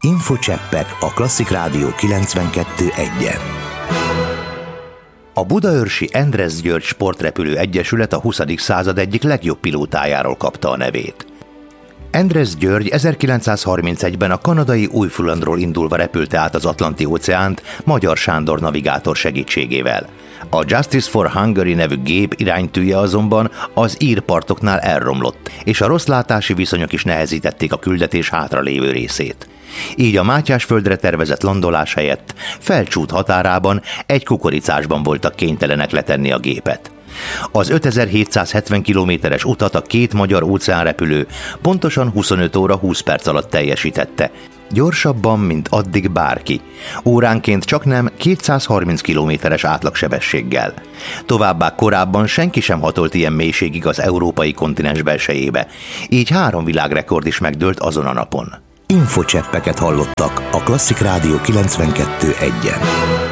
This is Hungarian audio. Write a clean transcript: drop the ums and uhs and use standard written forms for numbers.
Infocseppek a Klasszik Rádió 92.1-en. A budaörsi Endress György Sportrepülő Egyesület a 20. század egyik legjobb pilótájáról kapta a nevét. Endress György 1931-ben a kanadai Új-Fullandról indulva repülte át az Atlanti-óceánt Magyar Sándor navigátor segítségével. A Justice for Hungary nevű gép iránytűje azonban az ír partoknál elromlott, és a rosszlátási viszonyok is nehezítették a küldetés hátralévő részét. Így a Mátyásföldre tervezett landolás helyett Felcsút határában egy kukoricásban voltak kénytelenek letenni a gépet. Az 5770 kilométeres utat a két magyar óceánrepülő pontosan 25 óra 20 perc alatt teljesítette. Gyorsabban, mint addig bárki. Óránként csaknem 230 kilométeres átlagsebességgel. Továbbá korábban senki sem hatolt ilyen mélységig az európai kontinens belsejébe. Így 3 világrekord is megdőlt azon a napon. Infocseppeket hallottak a Klasszik Rádió 92.1-en.